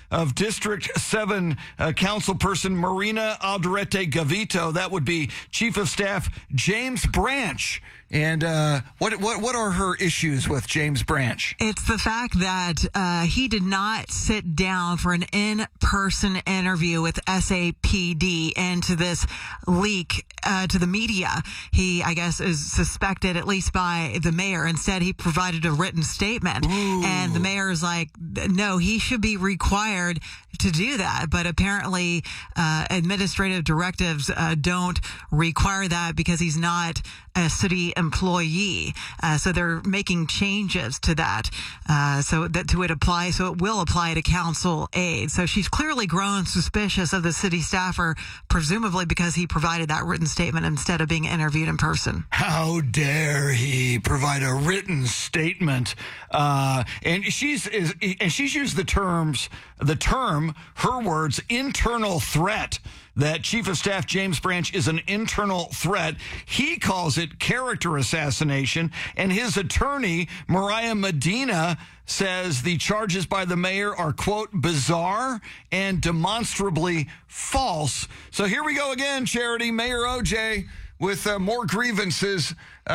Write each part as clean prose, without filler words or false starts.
of District 7 councilperson Marina Alderete Gavito. That would be Chief of Staff James Branch. And what are her issues with James Branch? It's the fact that he did not sit down for an in-person interview with SAPD into this leak to the media. He, I guess, is suspected, at least by the mayor. Instead, he provided a written statement. Ooh. And the mayor is like, no, he should be required to do that. But apparently, administrative directives don't require that because he's not a city employee. So they're making changes to that. So it will apply to council aide. So she's clearly grown suspicious of the city staffer, presumably because he provided that written statement instead of being interviewed in person. How dare he provide a written statement? And she's used the term, her words, internal threat. That Chief of Staff James Branch is an internal threat. He calls it character assassination. And his attorney, Mariah Medina, says the charges by the mayor are, quote, bizarre and demonstrably false. So here we go again, Charity. Mayor OJ with more grievances.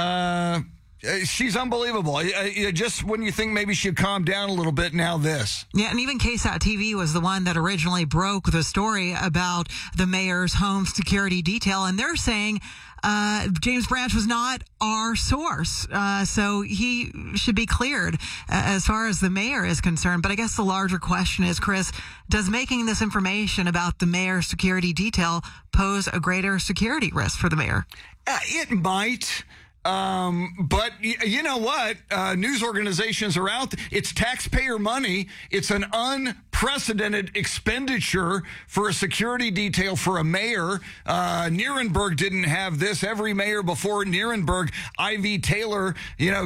She's unbelievable. Just when you think maybe she'd calm down a little bit, now this. Yeah, and even KSAT TV was the one that originally broke the story about the mayor's home security detail, and they're saying James Branch was not our source, so he should be cleared as far as the mayor is concerned. But I guess the larger question is, Chris, does making this information about the mayor's security detail pose a greater security risk for the mayor? It might. But you know what? News organizations are out. It's taxpayer money. It's an unprecedented expenditure for a security detail for a mayor. Nierenberg didn't have this. Every mayor before Nierenberg, Ivy Taylor, I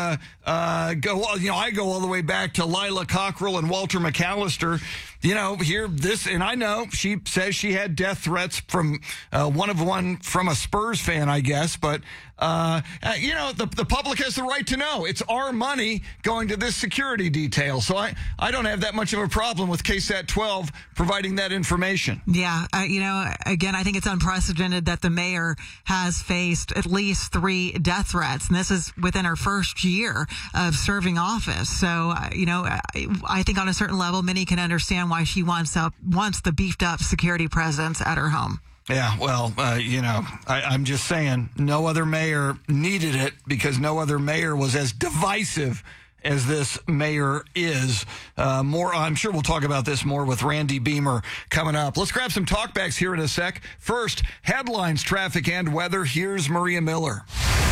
go all the way back to Lila Cockrell and Walter McAllister. And I know she says she had death threats from one from a Spurs fan, I guess. But, the public has the right to know. It's our money going to this security detail. So I don't have that much of a problem with KSAT 12 providing that information. Yeah. Again, I think it's unprecedented that the mayor has faced at least 3 death threats. And this is within her first year of serving office. So, I think on a certain level, many can understand why she wants the beefed up security presence at her home. Yeah, well, I'm just saying no other mayor needed it because no other mayor was as divisive as this mayor is. I'm sure we'll talk about this more with Randy Beamer coming up. Let's grab some talkbacks here in a sec. First, headlines, traffic, and weather. Here's Maria Miller.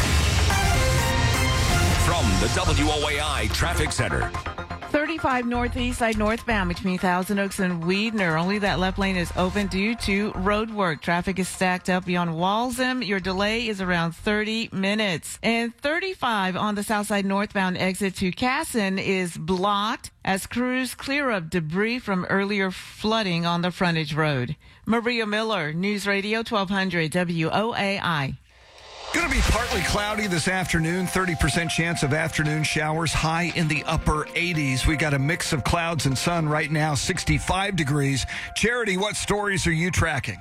From the WOAI Traffic Center. 35 northeast side northbound between Thousand Oaks and Weidner. Only that left lane is open due to road work. Traffic is stacked up beyond Walsham. Your delay is around 30 minutes. And 35 on the south side northbound exit to Casson is blocked as crews clear up debris from earlier flooding on the frontage road. Maria Miller, News Radio 1200 WOAI. Going to be partly cloudy this afternoon, 30% chance of afternoon showers, high in the upper 80s. We got a mix of clouds and sun right now, 65 degrees. Charity, what stories are you tracking?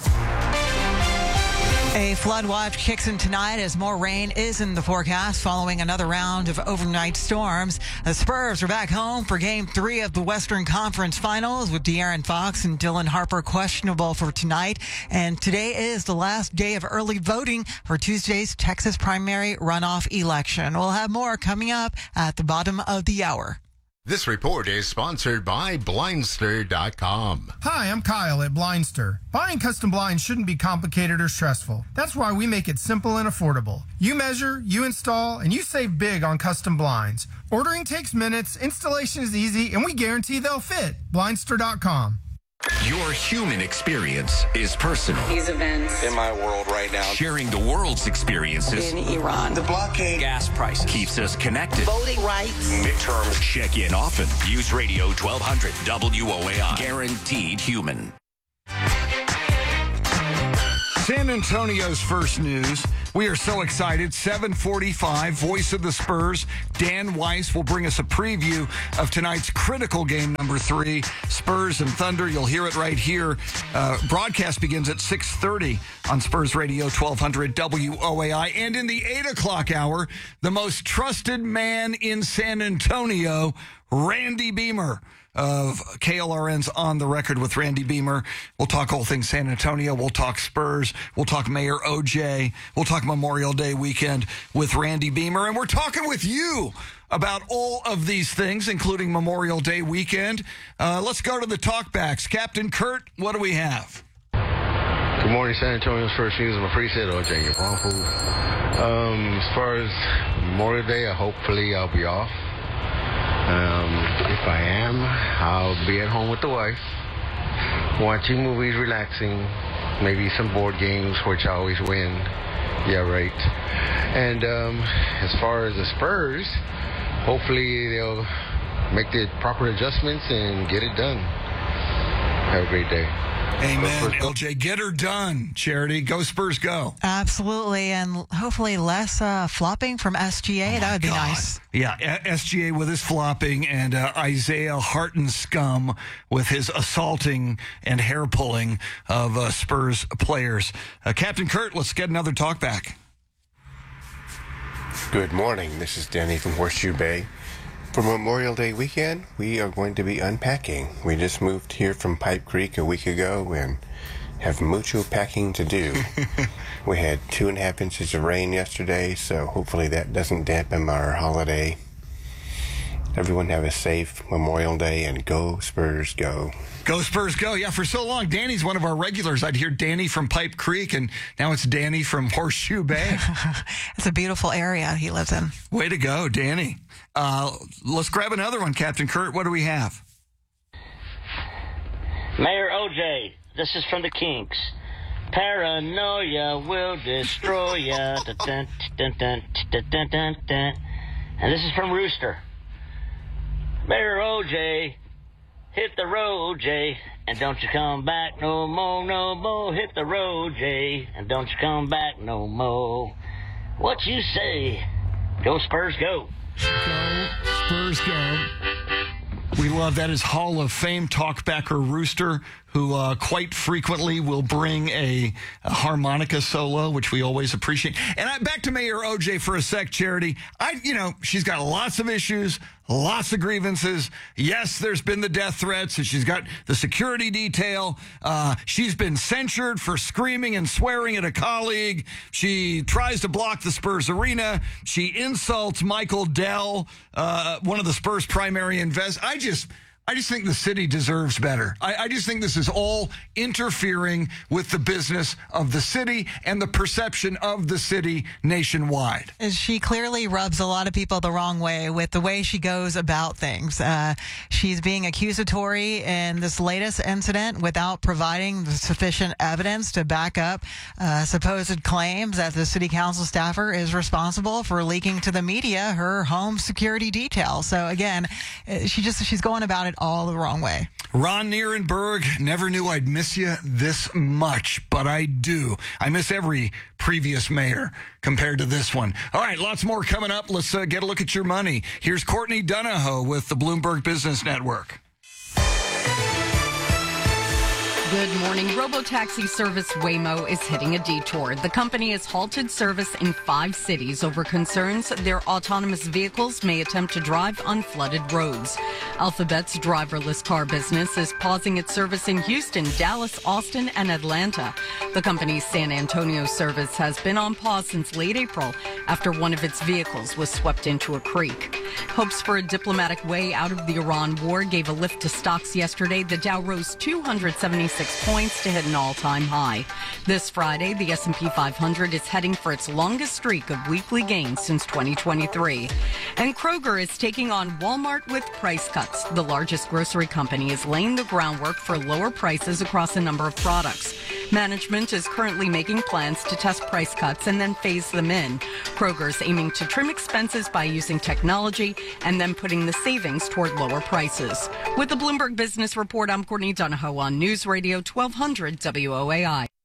A flood watch kicks in tonight as more rain is in the forecast following another round of overnight storms. The Spurs are back home for Game 3 of the Western Conference Finals with De'Aaron Fox and Dylan Harper questionable for tonight. And today is the last day of early voting for Tuesday's Texas primary runoff election. We'll have more coming up at the bottom of the hour. This report is sponsored by Blindster.com. Hi, I'm Kyle at Blindster. Buying custom blinds shouldn't be complicated or stressful. That's why we make it simple and affordable. You measure, you install, and you save big on custom blinds. Ordering takes minutes, installation is easy, and we guarantee they'll fit. Blindster.com. Your human experience is personal. These events in my world right now. Sharing the world's experiences in Iran. The blockade. Gas prices. Keeps us connected. Voting rights. Midterms. Check in often. News Radio 1200 WOAI. Guaranteed human. San Antonio's first news. We are so excited. 7:45, voice of the Spurs, Dan Weiss will bring us a preview of tonight's critical game number 3, Spurs and Thunder. You'll hear it right here. Broadcast begins at 6:30 on Spurs Radio 1200 WOAI. And in the 8 o'clock hour, the most trusted man in San Antonio, Randy Beamer of KLRN's On the Record with Randy Beamer. We'll talk all things San Antonio. We'll talk Spurs. We'll talk Mayor OJ. We'll talk Memorial Day weekend with Randy Beamer. And we're talking with you about all of these things, including Memorial Day weekend. Let's go to the talkbacks. Captain Kurt, what do we have? Good morning, San Antonio's first news. I'm a preset OJ, your bomb food. As far as Memorial Day, hopefully I'll be off. If I am, I'll be at home with the wife, watching movies, relaxing, maybe some board games, which I always win. Yeah, right. And as far as the Spurs, hopefully they'll make the proper adjustments and get it done. Have a great day. Amen. LJ, get her done, Charity. Go Spurs, go. Absolutely. And hopefully less flopping from SGA. That would be nice. Yeah, SGA with his flopping and Isaiah Hartenscum with his assaulting and hair pulling of Spurs players. Captain Kurt, let's get another talk back. Good morning. This is Danny from Horseshoe Bay. For Memorial Day weekend, we are going to be unpacking. We just moved here from Pipe Creek a week ago and have mucho packing to do. We had 2.5 inches of rain yesterday, so hopefully that doesn't dampen our holiday. Everyone have a safe Memorial Day and go Spurs, go. Go Spurs, go. Yeah, for so long, Danny's one of our regulars. I'd hear Danny from Pipe Creek, and now it's Danny from Horseshoe Bay. It's a beautiful area he lives in. Way to go, Danny. Let's grab another one, Captain Kurt. What do we have? Mayor OJ, this is from the Kinks. Paranoia will destroy ya. Dun, dun, dun, dun, dun, dun, dun. And this is from Rooster. Mayor OJ, hit the road, Jay, and don't you come back no more, no more. Hit the road, Jay, and don't you come back no more. What you say? Go Spurs, go. Go Spurs, go. We love that. Is Hall of Fame talkbacker Rooster, who quite frequently will bring a harmonica solo, which we always appreciate. And back to Mayor OJ for a sec, Charity. She's got lots of issues, lots of grievances. Yes, there's been the death threats, and she's got the security detail. She's been censured for screaming and swearing at a colleague. She tries to block the Spurs arena. She insults Michael Dell, one of the Spurs' primary investors. I just think the city deserves better. I just think this is all interfering with the business of the city and the perception of the city nationwide. She clearly rubs a lot of people the wrong way with the way she goes about things. She's being accusatory in this latest incident without providing the sufficient evidence to back up supposed claims that the city council staffer is responsible for leaking to the media her home security detail. So again, she's going about it all the wrong way. Ron Nierenberg, never knew I'd miss you this much, but I do. I miss every previous mayor compared to this one. All right, lots more coming up. Let's get a look at your money. Here's Courtney Donahoe with the Bloomberg Business Network. Good morning. Robotaxi service Waymo is hitting a detour. The company has halted service in 5 cities over concerns their autonomous vehicles may attempt to drive on flooded roads. Alphabet's driverless car business is pausing its service in Houston, Dallas, Austin, and Atlanta. The company's San Antonio service has been on pause since late April after one of its vehicles was swept into a creek. Hopes for a diplomatic way out of the Iran war gave a lift to stocks yesterday. The Dow rose 276 points to hit an all-time high. This Friday, the S&P 500 is heading for its longest streak of weekly gains since 2023. And Kroger is taking on Walmart with price cuts. The largest grocery company is laying the groundwork for lower prices across a number of products. Management is currently making plans to test price cuts and then phase them in. Kroger's aiming to trim expenses by using technology and then putting the savings toward lower prices. With the Bloomberg Business Report, I'm Courtney Donahoe on News Radio 1200 WOAI.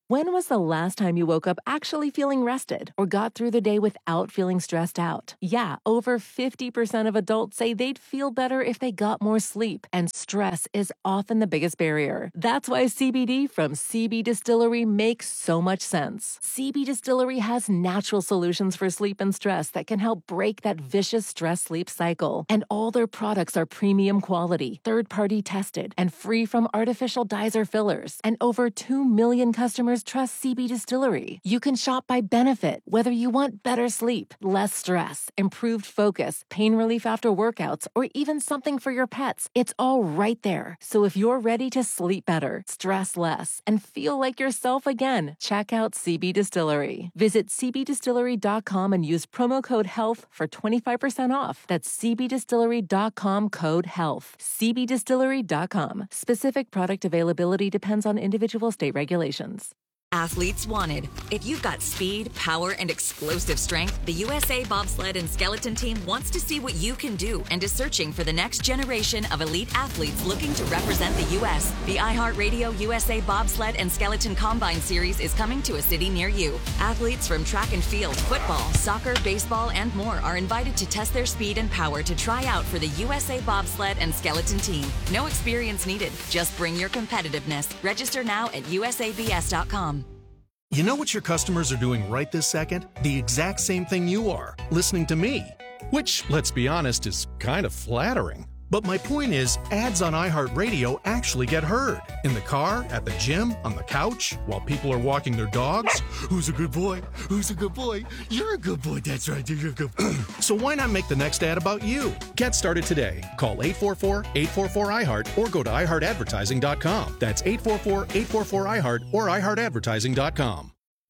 When was the last time you woke up actually feeling rested or got through the day without feeling stressed out? Yeah, over 50% of adults say they'd feel better if they got more sleep, and stress is often the biggest barrier. That's why CBD from CB Distillery makes so much sense. CB Distillery has natural solutions for sleep and stress that can help break that vicious stress-sleep cycle. And all their products are premium quality, third-party tested, and free from artificial dyes or fillers. And over 2 million customers trust CB Distillery. You can shop by benefit, whether you want better sleep, less stress, improved focus, pain relief after workouts, or even something for your pets. It's all right there. So if you're ready to sleep better, stress less, and feel like yourself again, check out CB Distillery. Visit cbdistillery.com and use promo code HEALTH for 25% off. That's cbdistillery.com, code HEALTH. cbdistillery.com. Specific product availability depends on individual state regulations. Athletes wanted. If you've got speed, power, and explosive strength, the USA Bobsled and Skeleton Team wants to see what you can do and is searching for the next generation of elite athletes looking to represent the U.S. The iHeartRadio USA Bobsled and Skeleton Combine Series is coming to a city near you. Athletes from track and field, football, soccer, baseball, and more are invited to test their speed and power to try out for the USA Bobsled and Skeleton Team. No experience needed. Just bring your competitiveness. Register now at usabs.com. You know what your customers are doing right this second? The exact same thing you are, listening to me. Which, let's be honest, is kind of flattering. But my point is, ads on iHeartRadio actually get heard. In the car, at the gym, on the couch, while people are walking their dogs. Who's a good boy? Who's a good boy? You're a good boy, that's right, you're a good boy. So why not make the next ad about you? Get started today. Call 844-844-iHeart or go to iHeartAdvertising.com. That's 844-844-iHeart or iHeartAdvertising.com.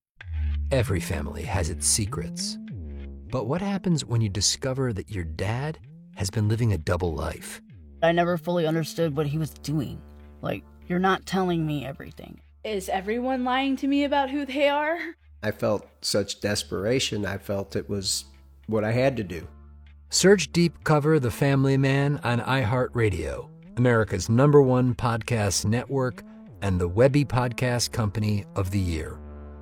Every family has its secrets. But what happens when you discover that your dad has been living a double life? I never fully understood what he was doing. Like, you're not telling me everything. Is everyone lying to me about who they are? I felt such desperation. I felt it was what I had to do. Search Deep Cover The Family Man on iHeartRadio, America's #1 podcast network and the Webby Podcast Company of the Year.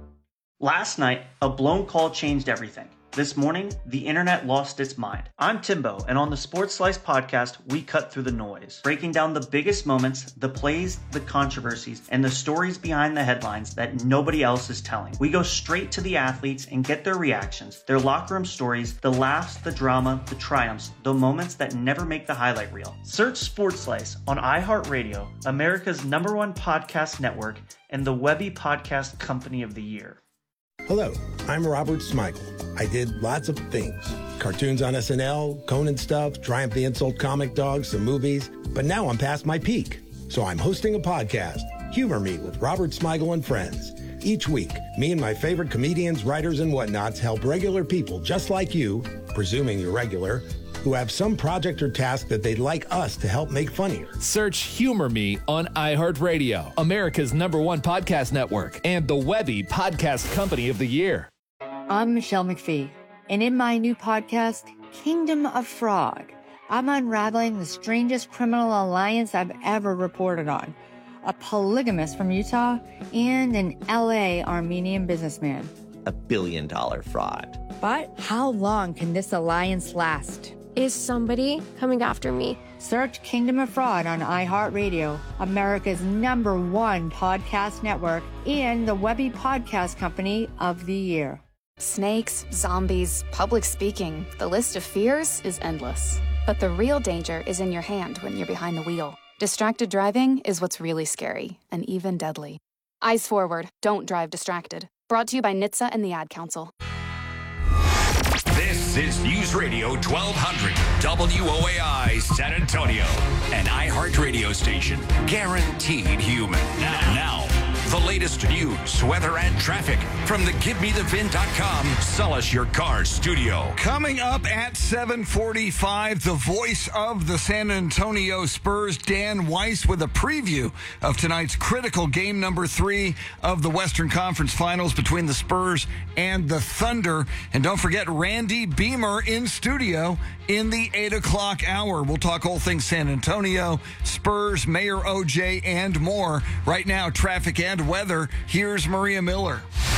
Last night, a blown call changed everything. This morning, the internet lost its mind. I'm Timbo, and on the Sports Slice podcast, we cut through the noise, breaking down the biggest moments, the plays, the controversies, and the stories behind the headlines that nobody else is telling. We go straight to the athletes and get their reactions, their locker room stories, the laughs, the drama, the triumphs, the moments that never make the highlight reel. Search Sports Slice on iHeartRadio, America's #1 podcast network, and the Webby Podcast Company of the Year. Hello, I'm Robert Smigel. I did lots of things. Cartoons on SNL, Conan stuff, Triumph the Insult Comic Dog, some movies. But now I'm past my peak. So I'm hosting a podcast, Humor Me with Robert Smigel and Friends. Each week, me and my favorite comedians, writers, and whatnots help regular people just like you, presuming you're regular, who have some project or task that they'd like us to help make funnier. Search Humor Me on iHeartRadio, America's #1 podcast network, and the Webby Podcast Company of the Year. I'm Michelle McPhee, and in my new podcast, Kingdom of Fraud, I'm unraveling the strangest criminal alliance I've ever reported on. A polygamist from Utah and an LA Armenian businessman. $1 billion fraud. But how long can this alliance last? Is somebody coming after me? Search Kingdom of Fraud on iHeartRadio, America's #1 podcast network, and the Webby Podcast Company of the Year. Snakes, zombies, public speaking, the list of fears is endless. But the real danger is in your hand when you're behind the wheel. Distracted driving is what's really scary and even deadly. Eyes forward, don't drive distracted. Brought to you by NHTSA and the Ad Council. This is News Radio 1200 WOAI San Antonio, an iHeart radio station guaranteed human. Now, the latest news, weather, and traffic from the GiveMeTheVin.com Sell Us Your Car studio. Coming up at 7:45, the voice of the San Antonio Spurs, Dan Weiss, with a preview of tonight's critical game number 3 of the Western Conference Finals between the Spurs and the Thunder. And don't forget Randy Beamer in studio in the 8 o'clock hour. We'll talk all things San Antonio, Spurs, Mayor OJ, and more. Right now, traffic and and weather, here's Maria Miller.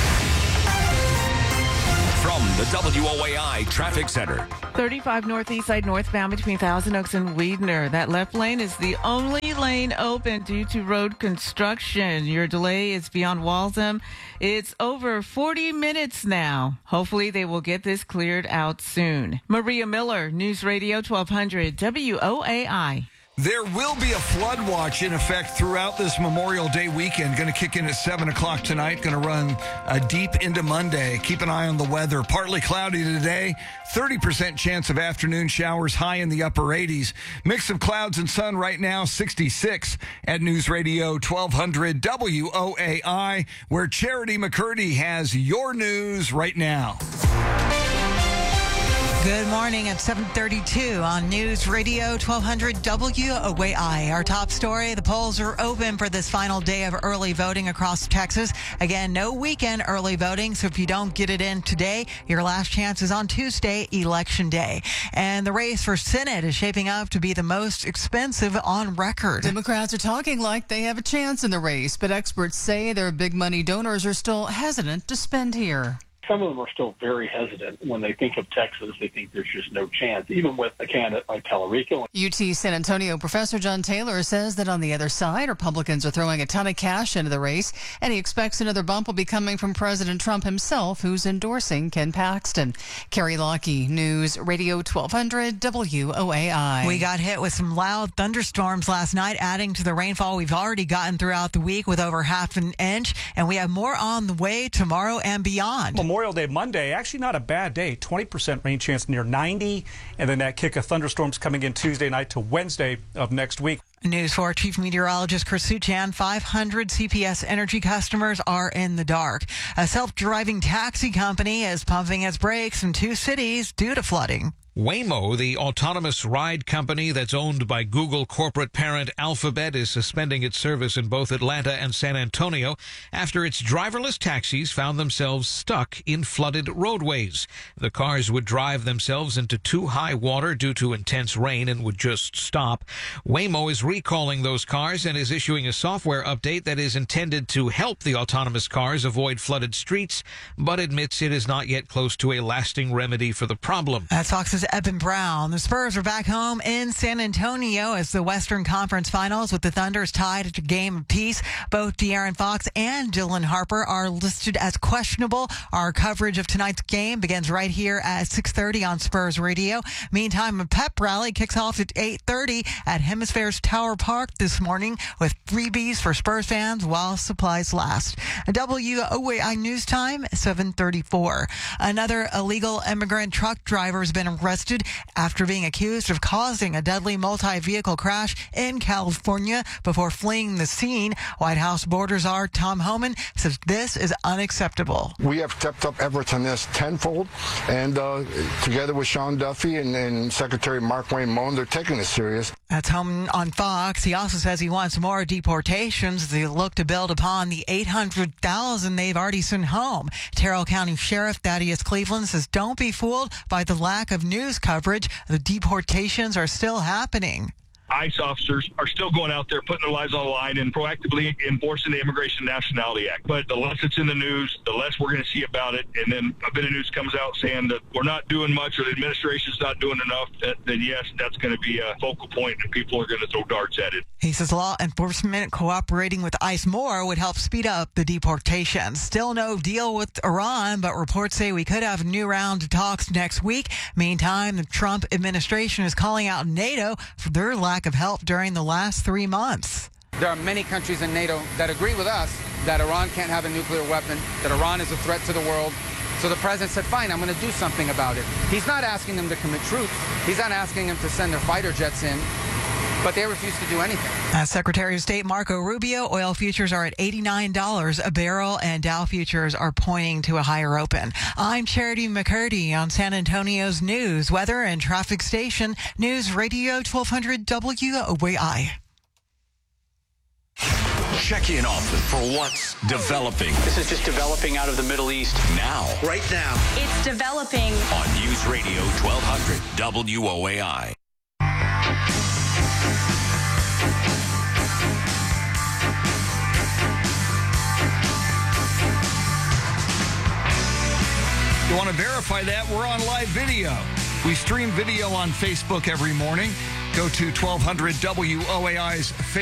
From the WOAI Traffic Center. 35 northeast side northbound between Thousand Oaks and Weidner. That left lane is the only lane open due to road construction. Your delay is beyond Waltham. It's over 40 minutes now. Hopefully they will get this cleared out soon. Maria Miller, News Radio 1200 WOAI. There will be a flood watch in effect throughout this Memorial Day weekend. Going to kick in at 7 o'clock tonight. Going to run deep into Monday. Keep an eye on the weather. Partly cloudy today. 30% chance of afternoon showers, high in the upper 80s. Mix of clouds and sun right now, 66 at News Radio 1200 WOAI, where Charity McCurdy has your news right now. Good morning at 7:32 on News Radio 1200 WOAI. Our top story, the polls are open for this final day of early voting across Texas. Again, no weekend early voting, so if you don't get it in today, your last chance is on Tuesday, Election Day. And the race for Senate is shaping up to be the most expensive on record. Democrats are talking like they have a chance in the race, but experts say their big money donors are still hesitant to spend here. Some of them are still very hesitant. When they think of Texas, they think there's just no chance, even with a candidate like Tallarico. UT San Antonio professor John Taylor says that on the other side, Republicans are throwing a ton of cash into the race, and he expects another bump will be coming from President Trump himself, who's endorsing Ken Paxton. Carrie Lockie, News Radio 1200 WOAI. We got hit with some loud thunderstorms last night, adding to the rainfall we've already gotten throughout the week with over half an inch, and we have more on the way tomorrow and beyond. Memorial Day Monday, actually not a bad day. 20% rain chance near 90, and then that kick of thunderstorms coming in Tuesday night to Wednesday of next week. News 4 Chief Meteorologist Chris Suchan. 500 CPS Energy customers are in the dark. A self-driving taxi company is pumping its brakes in 2 cities due to flooding. Waymo, the autonomous ride company that's owned by Google corporate parent Alphabet, is suspending its service in both Atlanta and San Antonio after its driverless taxis found themselves stuck in flooded roadways. The cars would drive themselves into too high water due to intense rain and would just stop. Waymo is recalling those cars and is issuing a software update that is intended to help the autonomous cars avoid flooded streets, but admits it is not yet close to a lasting remedy for the problem. That's Fox's Eben Brown. The Spurs are back home in San Antonio as the Western Conference Finals with the Thunders tied at a game apiece. Both De'Aaron Fox and Dylan Harper are listed as questionable. Our coverage of tonight's game begins right here at 6:30 on Spurs Radio. Meantime, a pep rally kicks off at 8:30 at Hemisphere's Tower Park this morning with freebies for Spurs fans while supplies last. WOAI News Time, 7:34. Another illegal immigrant truck driver has been arrested after being accused of causing a deadly multi-vehicle crash in California before fleeing the scene. White House border czar Tom Homan says this is unacceptable. We have stepped up efforts on this tenfold, and together with Sean Duffy and Secretary Mark Wayne Moen, they're taking this serious. That's Homan on Fox. He also says he wants more deportations. They look to build upon the 800,000 they've already sent home. Terrell County Sheriff Thaddeus Cleveland says don't be fooled by the lack of news coverage. The deportations are still happening. ICE officers are still going out there, putting their lives on the line and proactively enforcing the Immigration and Nationality Act. But the less it's in the news, the less we're going to see about it. And then a bit of news comes out saying that we're not doing much or the administration's not doing enough, then yes, that's going to be a focal point and people are going to throw darts at it. He says law enforcement cooperating with ICE more would help speed up the deportation. Still no deal with Iran, but reports say we could have a new round of talks next week. Meantime, the Trump administration is calling out NATO for their lack of help during the last 3 months. There are many countries in NATO that agree with us that Iran can't have a nuclear weapon, that Iran is a threat to the world. So the president said, fine, I'm going to do something about it. He's not asking them to commit troops. He's not asking them to send their fighter jets in. But they refuse to do anything. As Secretary of State Marco Rubio, oil futures are at $89 a barrel, and Dow futures are pointing to a higher open. I'm Charity McCurdy on San Antonio's news, weather, and traffic station, News Radio 1200 WOAI. Check in often for what's developing. This is just developing out of the Middle East. Now. Right now. It's developing. On News Radio 1200 WOAI. verify that, we're on live video. We stream video on Facebook every morning. Go to 1200 WOAI's Facebook